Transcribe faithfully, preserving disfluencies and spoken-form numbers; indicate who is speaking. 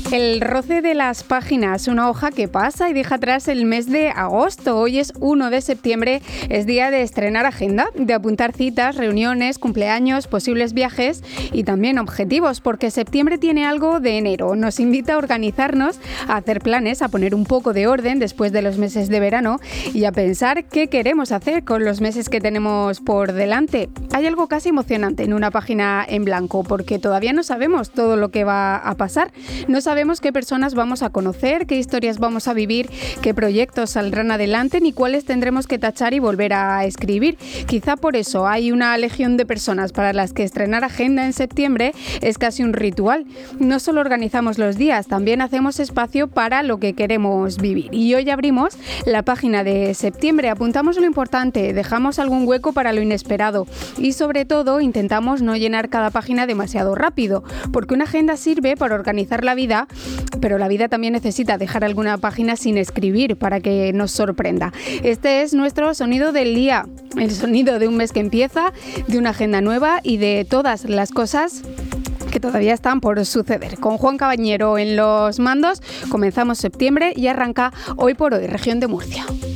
Speaker 1: El roce de las páginas, una hoja que pasa y deja atrás el mes de agosto. Hoy es primero de septiembre, es día de estrenar agenda, de apuntar citas, reuniones, cumpleaños, posibles viajes y también objetivos, porque septiembre tiene algo de enero. Nos invita a organizarnos, a hacer planes, a poner un poco de orden después de los meses de verano y a pensar qué queremos hacer con los meses que tenemos por delante. Hay algo casi emocionante en una página en blanco, porque todavía no sabemos todo lo que va a pasar. No sabemos Sabemos qué personas vamos a conocer, qué historias vamos a vivir, qué proyectos saldrán adelante, ni cuáles tendremos que tachar y volver a escribir. Quizá por eso hay una legión de personas para las que estrenar agenda en septiembre es casi un ritual. No solo organizamos los días, también hacemos espacio para lo que queremos vivir. Y hoy abrimos la página de septiembre, apuntamos lo importante, dejamos algún hueco para lo inesperado y sobre todo intentamos no llenar cada página demasiado rápido, porque una agenda sirve para organizar la vida, pero la vida también necesita dejar alguna página sin escribir para que nos sorprenda. Este es nuestro sonido del día, el sonido de un mes que empieza, de una agenda nueva y de todas las cosas que todavía están por suceder. Con Juan Cabañero en los mandos, comenzamos septiembre y arranca Hoy por Hoy, región de Murcia.